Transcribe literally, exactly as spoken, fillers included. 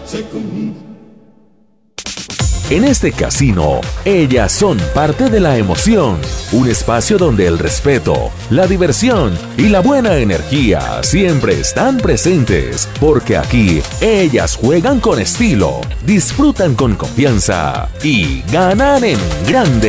En este casino, ellas son parte de la emoción, un espacio donde el respeto, la diversión y la buena energía siempre están presentes, porque aquí ellas juegan con estilo, disfrutan con confianza y ganan en grande.